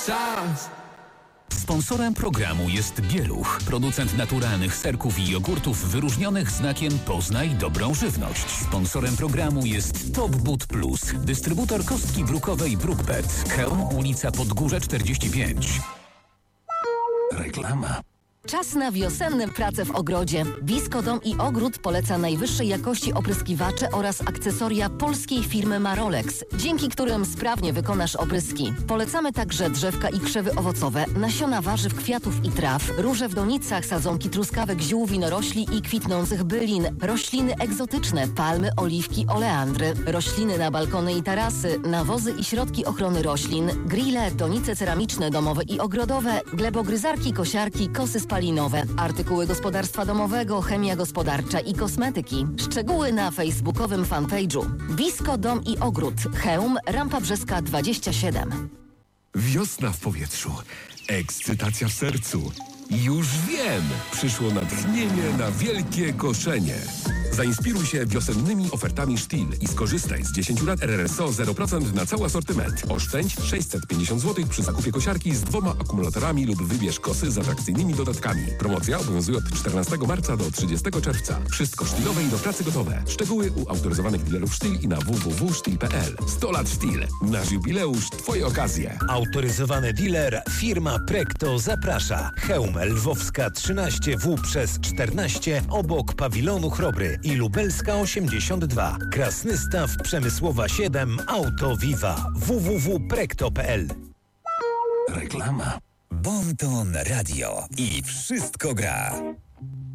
czas. Sponsorem programu jest Bieluch, producent naturalnych serków i jogurtów wyróżnionych znakiem Poznaj dobrą żywność. Sponsorem programu jest Top But Plus, dystrybutor kostki brukowej Brookbet. Chełm, ulica Podgórze 45. Reklama. Czas na wiosenne prace w ogrodzie. Bisko Dom i Ogród poleca najwyższej jakości opryskiwacze oraz akcesoria polskiej firmy Marolex, dzięki którym sprawnie wykonasz opryski. Polecamy także drzewka i krzewy owocowe, nasiona warzyw, kwiatów i traw, róże w donicach, sadzonki truskawek, ziół, winorośli i kwitnących bylin, rośliny egzotyczne, palmy, oliwki, oleandry, rośliny na balkony i tarasy, nawozy i środki ochrony roślin, grille, donice ceramiczne domowe i ogrodowe, glebogryzarki, kosiarki, kosy spalinowe, artykuły gospodarstwa domowego, chemia gospodarcza i kosmetyki. Szczegóły na facebookowym fanpage'u. Bisko Dom i Ogród. Chełm, Rampa Brzeska 27. Wiosna w powietrzu. Ekscytacja w sercu. Już wiem! Przyszło natchnienie na wielkie koszenie. Zainspiruj się wiosennymi ofertami Stihl i skorzystaj z 10 lat RRSO 0% na cały asortyment. Oszczędź 650 zł przy zakupie kosiarki z 2 akumulatorami lub wybierz kosy z atrakcyjnymi dodatkami. Promocja obowiązuje od 14 marca do 30 czerwca. Wszystko Stihlowe i do pracy gotowe. Szczegóły u autoryzowanych dealerów Stihl i na www.stihl.pl. 100 lat Stihl. Nasz jubileusz, twoje okazje. Autoryzowany dealer firma Prekto zaprasza. Chełm Lwowska 13W przez 14 obok pawilonu Chrobry i Lubelska 82. Krasnystaw Przemysłowa 7 Auto Viva. www.prekto.pl. Reklama. Bon Ton Radio i wszystko gra.